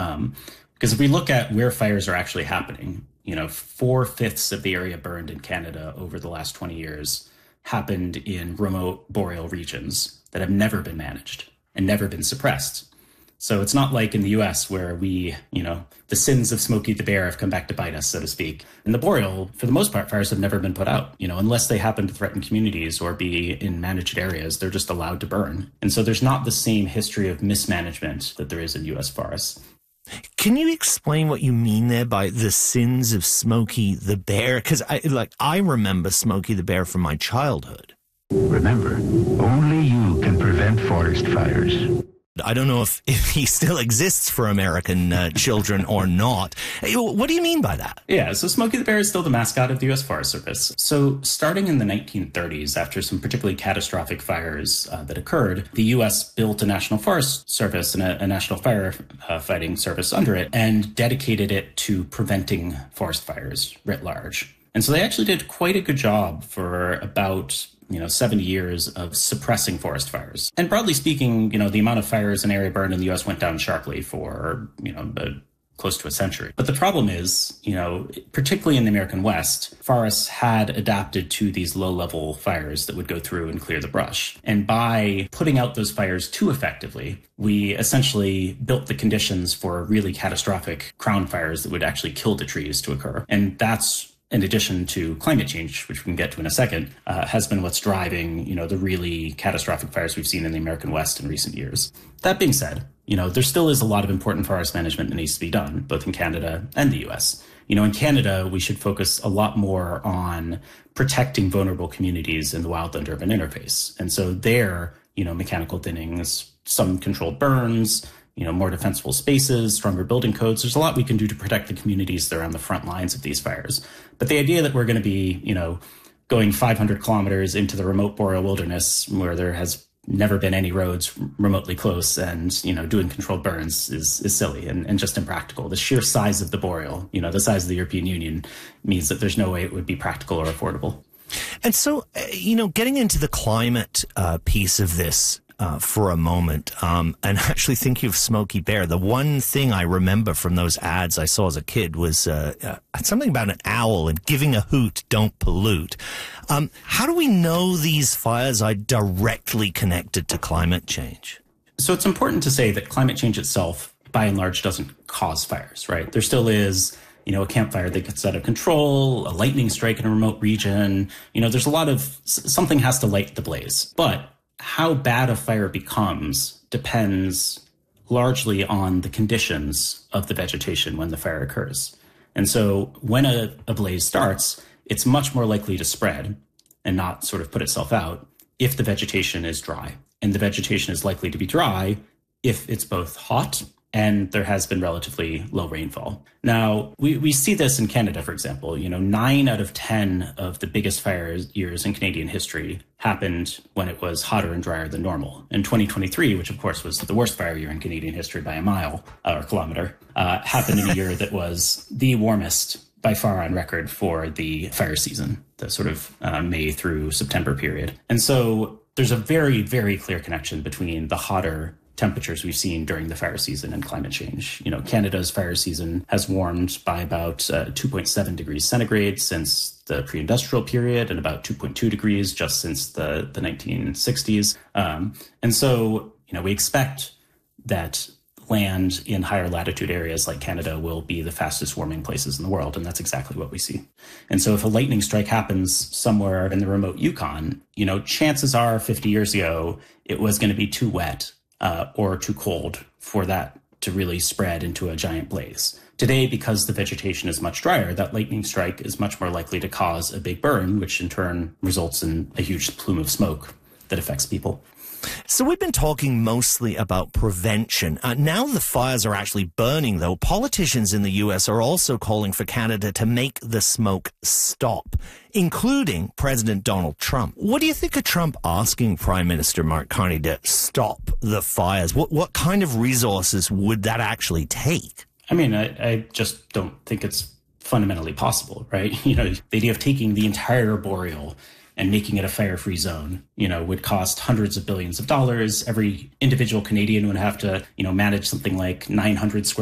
Because if we look at where fires are actually happening, 4/5 of the area burned in Canada over the last 20 years happened in remote boreal regions that have never been managed and never been suppressed. So it's not like in the US where the sins of Smokey the Bear have come back to bite us, so to speak. In the boreal, for the most part, fires have never been put out, unless they happen to threaten communities or be in managed areas, they're just allowed to burn. And so there's not the same history of mismanagement that there is in US forests. Can you explain what you mean there by the sins of Smokey the Bear? Because I remember Smokey the Bear from my childhood. Remember, only you can prevent forest fires. I don't know if he still exists for American children or not. What do you mean by that? Yeah, so Smokey the Bear is still the mascot of the U.S. Forest Service. So starting in the 1930s, after some particularly catastrophic fires that occurred, the U.S. built a National Forest Service and a National Fire Fighting Service under it and dedicated it to preventing forest fires writ large. And so they actually did quite a good job for about 70 years of suppressing forest fires. And broadly speaking, the amount of fires in area burned in the U.S. went down sharply for, close to a century. But the problem is, particularly in the American West, forests had adapted to these low-level fires that would go through and clear the brush. And by putting out those fires too effectively, we essentially built the conditions for really catastrophic crown fires that would actually kill the trees to occur. And that's, in addition to climate change, which we can get to in a second, has been what's driving, the really catastrophic fires we've seen in the American West in recent years. That being said, there still is a lot of important forest management that needs to be done, both in Canada and the US. In Canada, we should focus a lot more on protecting vulnerable communities in the wildland-urban interface. And so there, mechanical thinnings, some controlled burns, more defensible spaces, stronger building codes. There's a lot we can do to protect the communities that are on the front lines of these fires. But the idea that we're going to be, going 500 kilometers into the remote boreal wilderness where there has never been any roads remotely close and, doing controlled burns is silly and just impractical. The sheer size of the boreal, the size of the European Union means that there's no way it would be practical or affordable. And so, getting into the climate piece of this, for a moment, and actually thinking of Smokey Bear, the one thing I remember from those ads I saw as a kid was something about an owl and giving a hoot, don't pollute. How do we know these fires are directly connected to climate change? So it's important to say that climate change itself, by and large, doesn't cause fires, right? There still is a campfire that gets out of control, a lightning strike in a remote region. There's a lot of, something has to light the blaze. But how bad a fire becomes depends largely on the conditions of the vegetation when the fire occurs. And so when a blaze starts, it's much more likely to spread and not sort of put itself out if the vegetation is dry. And the vegetation is likely to be dry if it's both hot and there has been relatively low rainfall. Now, we see this in Canada, for example. 9 out of 10 of the biggest fire years in Canadian history happened when it was hotter and drier than normal. In 2023, which of course was the worst fire year in Canadian history by a mile or kilometer, happened in a year that was the warmest by far on record for the fire season, the sort of May through September period. And so there's a very, very clear connection between the hotter temperatures we've seen during the fire season and climate change. Canada's fire season has warmed by about 2.7 degrees centigrade since the pre-industrial period and about 2.2 degrees just since the 1960s. And so, we expect that land in higher latitude areas like Canada will be the fastest warming places in the world. And that's exactly what we see. And so if a lightning strike happens somewhere in the remote Yukon, chances are 50 years ago, it was going to be too wet or too cold for that to really spread into a giant blaze. Today, because the vegetation is much drier, that lightning strike is much more likely to cause a big burn, which in turn results in a huge plume of smoke that affects people. So we've been talking mostly about prevention. Now the fires are actually burning, though. Politicians in the U.S. are also calling for Canada to make the smoke stop, including President Donald Trump. What do you think of Trump asking Prime Minister Mark Carney to stop the fires? What kind of resources would that actually take? I mean, I just don't think it's fundamentally possible, right? The idea of taking the entire boreal and making it a fire-free zone, would cost hundreds of billions of dollars. Every individual Canadian would have to, manage something like 900 square